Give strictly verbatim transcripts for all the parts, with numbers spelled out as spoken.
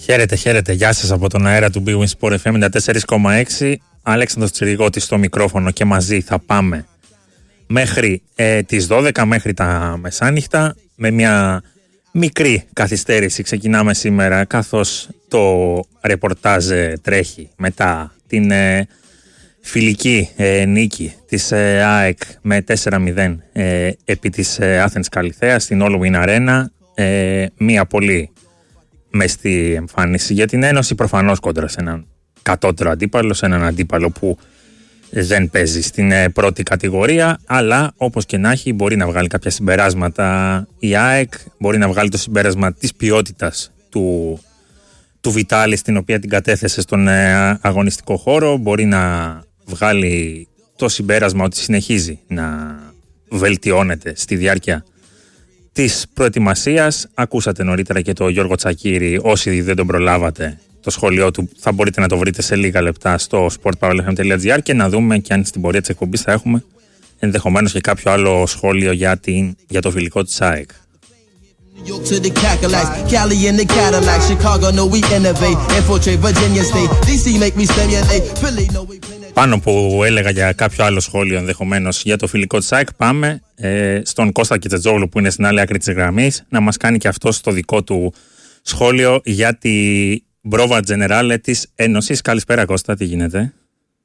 Χαίρετε, χαίρετε. Γεια σας από τον αέρα του Big Win Sport εφ εμ ενενήντα τέσσερα κόμμα έξι. Αλέξανδρος Τσιριγώτης στο μικρόφωνο και μαζί θα πάμε μέχρι ε, τις δώδεκα, μέχρι τα μεσάνυχτα, με μια μικρή καθυστέρηση. Ξεκινάμε σήμερα καθώς το ρεπορτάζ ε, τρέχει μετά την ε, φιλική ε, νίκη της ε, ΑΕΚ με τέσσερα μηδέν ε, επί της ε, Athens Καλιθέα στην All Win Arena. Ε, μια πολύ μεστή εμφάνιση για την Ένωση, προφανώς κόντρα σε έναν κατώτερο αντίπαλο, σε έναν αντίπαλο που δεν παίζει στην πρώτη κατηγορία, αλλά όπως και να έχει μπορεί να βγάλει κάποια συμπεράσματα η ΑΕΚ, μπορεί να βγάλει το συμπέρασμα της ποιότητας του, του Βιτάλη, στην οποία την κατέθεσε στον αγωνιστικό χώρο, μπορεί να βγάλει το συμπέρασμα ότι συνεχίζει να βελτιώνεται στη διάρκεια της προετοιμασίας. Ακούσατε νωρίτερα και το Γιώργο Τσακίρη. Όσοι δεν τον προλάβατε, το σχόλιο του θα μπορείτε να το βρείτε σε λίγα λεπτά στο σπορτ παύλα εφ εμ τελεία τζι άρ και να δούμε και αν στην πορεία της εκπομπής θα έχουμε ενδεχομένως και κάποιο άλλο σχόλιο για, την, για το φιλικό της ΑΕΚ. Πάνω που έλεγα για κάποιο άλλο σχόλιο ενδεχομένως για το φιλικό της ΑΕΚ, πάμε ε, στον Κώστα Κιτζετζόγλου που είναι στην άλλη άκρη της γραμμής να μας κάνει και αυτό το δικό του σχόλιο για την Μπρόβα Τζενεράλε της Ένωσης. Καλησπέρα Κώστα, τι γίνεται?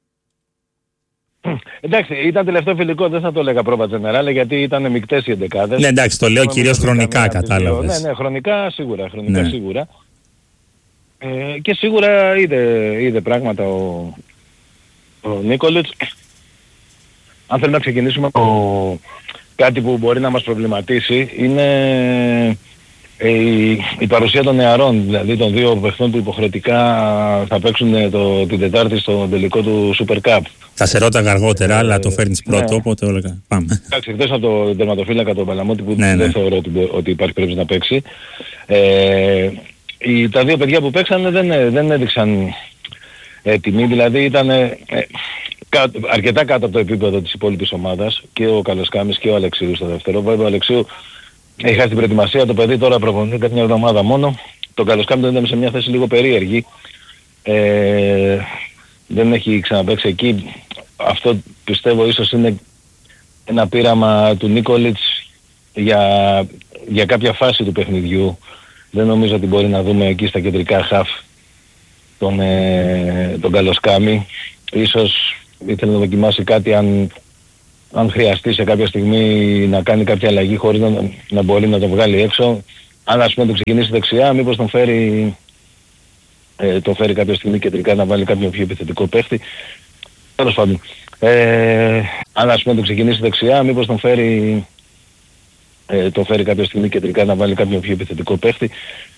Εντάξει, ήταν τελευταίο φιλικό, δεν θα το έλεγα Πρόβα Τζενεράλε γιατί ήταν μεικτές οι εντεκάδες. Ναι, εντάξει, το λέω κυρίως χρονικά, κατάλαβες. Ναι, ναι, χρονικά σίγουρα, χρονικά ναι. σίγουρα. Ε, και σίγουρα είδε, είδε πράγματα ο, ο Νίκολιτς. Αν θέλουμε να ξεκινήσουμε από κάτι που μπορεί να μας προβληματίσει, είναι η, η παρουσία των νεαρών, δηλαδή των δύο παιχτών που υποχρεωτικά θα παίξουν το, την Τετάρτη στο τελικό του Super Cup. Θα σε ρώταγα αργότερα, ε, αλλά το φέρνεις πρώτο, ναι. Οπότε όλα πάμε. Εντάξει, εκτός από το τερματοφύλακα τον Παλαμότη που ναι, δεν ναι. θεωρώ ότι, ότι υπάρχει περίπτωση να παίξει. Ε, οι, τα δύο παιδιά που παίξανε δεν, δεν έδειξαν ε, τιμή, δηλαδή ήταν ε, κα, αρκετά κάτω από το επίπεδο της υπόλοιπης ομάδας, και ο Καλοσκάμης και ο Αλεξίου στο δεύτερο. Βέβαια ο Αλεξίου έχει χάσει την προετοιμασία, το παιδί τώρα προπονείται μια εβδομάδα μόνο. Το Καλοσκάμι τον είδαμε σε μια θέση λίγο περίεργη. Ε, δεν έχει ξαναπαίξει εκεί. Αυτό πιστεύω ίσως είναι ένα πείραμα του Νίκολιτς για, για κάποια φάση του παιχνιδιού. Δεν νομίζω ότι μπορεί να δούμε εκεί στα κεντρικά χαφ τον, ε, τον Καλοσκάμι. Ίσως ήθελε να δοκιμάσει κάτι αν... αν χρειαστεί σε κάποια στιγμή να κάνει κάποια αλλαγή χωρίς να, να μπορεί να τον βγάλει έξω. Αν ας πούμε τον ξεκινήσει δεξιά, μήπως τον φέρει, ε, τον φέρει κάποια στιγμή κεντρικά να βάλει κάποιο πιο επιθετικό παίχτη. Τέλος πάντων. Ε, αν ας πούμε τον ξεκινήσει δεξιά, μήπως τον φέρει, ε, τον φέρει κάποια στιγμή κεντρικά να βάλει κάποιο πιο επιθετικό παίχτη.